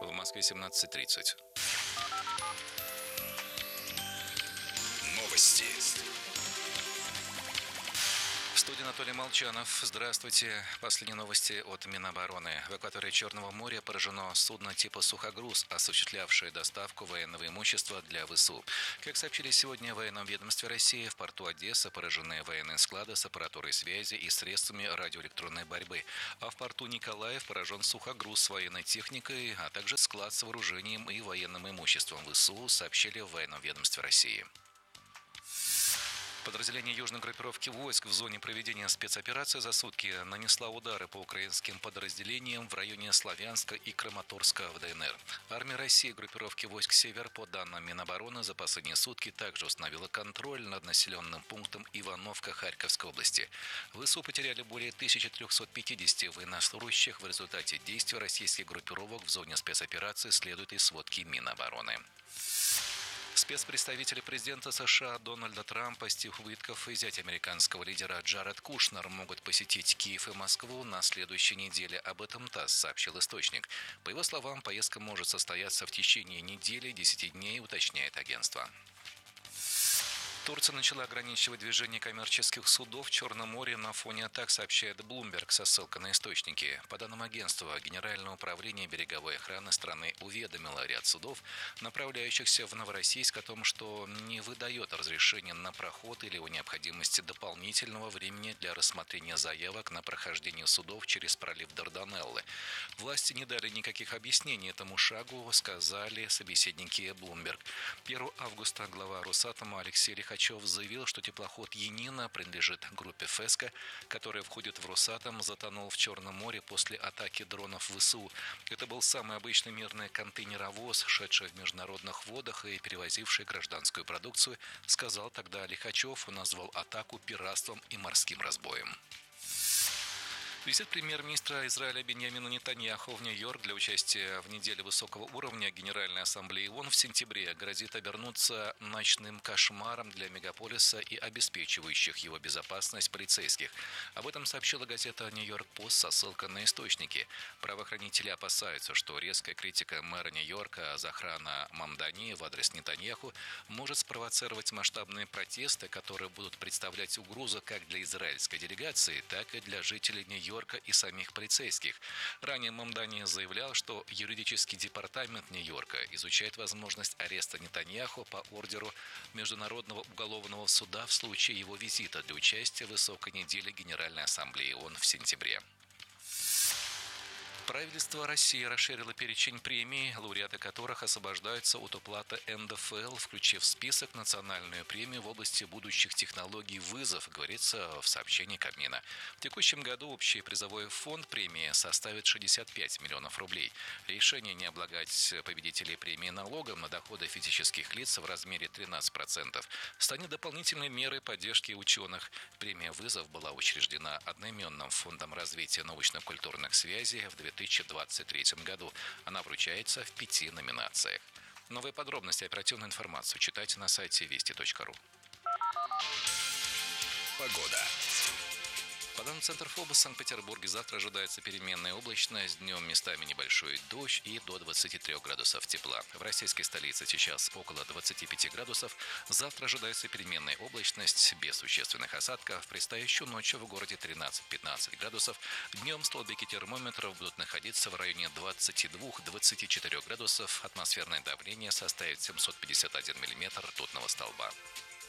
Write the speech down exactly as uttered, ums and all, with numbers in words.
В Москве семнадцать тридцать. Новости. В студии Анатолий Молчанов. Здравствуйте. Последние новости от Минобороны. В акватории Черного моря поражено судно типа «Сухогруз», осуществлявшее доставку военного имущества для ВСУ. Как сообщили сегодня в военном ведомстве России, в порту Одесса поражены военные склады с аппаратурой связи и средствами радиоэлектронной борьбы. А в порту Николаев поражен «Сухогруз» с военной техникой, а также склад с вооружением и военным имуществом ВСУ, сообщили в военном ведомстве России. Подразделение южной группировки войск в зоне проведения спецоперации за сутки нанесла удары по украинским подразделениям в районе Славянска и Краматорска в ДНР. Армия России группировки войск «Север», по данным Минобороны, за последние сутки также установила контроль над населенным пунктом Ивановка Харьковской области. ВСУ потеряли более тысячи трёхсот пятидесяти военнослужащих в результате действий российских группировок в зоне спецоперации, следует из сводки Минобороны. Спецпредставители президента США Дональда Трампа Стив Уитков и зять американского лидера Джаред Кушнер могут посетить Киев и Москву на следующей неделе. Об этом ТАСС сообщил источник. По его словам, поездка может состояться в течение недели, десяти дней, уточняет агентство. Турция начала ограничивать движение коммерческих судов в Черном море на фоне атак, сообщает Bloomberg со ссылкой на источники. По данным агентства, Генеральное управление береговой охраны страны уведомило ряд судов, направляющихся в Новороссийск, о том, что не выдает разрешение на проход или о необходимости дополнительного времени для рассмотрения заявок на прохождение судов через пролив Дарданеллы. Власти не дали никаких объяснений этому шагу, сказали собеседники Bloomberg. первого августа глава Росатома Алексей Лихачев заявил, что теплоход «Янина» принадлежит группе «Феска», которая входит в Росатом, затонул в Черном море после атаки дронов ВСУ. Это был самый обычный мирный контейнеровоз, шедший в международных водах и перевозивший гражданскую продукцию, сказал тогда Лихачев и назвал атаку пиратством и морским разбоем. Визит премьер-министра Израиля Биньямина Нетаньяху в Нью-Йорк для участия в неделе высокого уровня Генеральной ассамблеи ООН в сентябре грозит обернуться ночным кошмаром для мегаполиса и обеспечивающих его безопасность полицейских. Об этом сообщила газета «Нью-Йорк Пост» со ссылкой на источники. Правоохранители опасаются, что резкая критика мэра Нью-Йорка Захрана Мамдани в адрес Нетаньяху может спровоцировать масштабные протесты, которые будут представлять угрозу как для израильской делегации, так и для жителей Нью-Йорка и самих полицейских. Ранее Мамдани заявлял, что юридический департамент Нью-Йорка изучает возможность ареста Нетаньяху по ордеру Международного уголовного суда в случае его визита для участия в высокой неделе Генеральной ассамблеи ООН в сентябре. Правительство России расширило перечень премий, лауреаты которых освобождаются от уплаты эн дэ эф эл, включив в список национальную премию в области будущих технологий «Вызов», говорится в сообщении Кабмина. В текущем году общий призовой фонд премии составит шестьдесят пять миллионов рублей. Решение не облагать победителей премии налогом на доходы физических лиц в размере тринадцать процентов станет дополнительной мерой поддержки ученых. Премия «Вызов» была учреждена одноименным фондом развития научно-культурных связей в две тысячи двадцать третьем году. Она вручается в пяти номинациях. Новые подробности и оперативную информацию читайте на сайте вести точка ру. Погода. По данным Центрфоба, в Санкт-Петербурге завтра ожидается переменная облачность, днем местами небольшой дождь и до двадцати трёх градусов тепла. В российской столице сейчас около двадцати пяти градусов. Завтра ожидается переменная облачность без существенных осадков. В предстоящую ночь в городе тринадцать-пятнадцать градусов. Днем столбики термометров будут находиться в районе двадцати двух — двадцати четырёх градусов. Атмосферное давление составит семьсот пятьдесят один миллиметр ртутного столба.